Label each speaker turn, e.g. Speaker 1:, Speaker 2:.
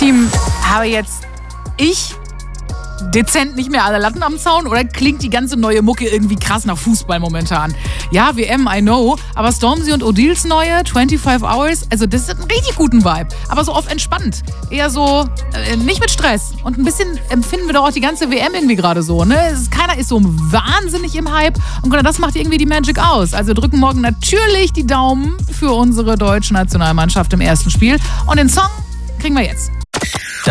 Speaker 1: Team, habe jetzt ich dezent nicht mehr alle Latten am Zaun oder klingt die ganze neue Mucke irgendwie krass nach Fußball momentan? Ja, WM, I know, aber Stormzy und Odils neue 25 Hours, also das ist ein richtig guten Vibe, aber so auf entspannt. Eher so, nicht mit Stress. Und ein bisschen empfinden wir doch auch die ganze WM irgendwie gerade so, ne? Keiner ist so wahnsinnig im Hype und genau das macht irgendwie die Magic aus. Also wir drücken morgen natürlich die Daumen für unsere deutsche Nationalmannschaft im ersten Spiel und den Song kriegen wir jetzt.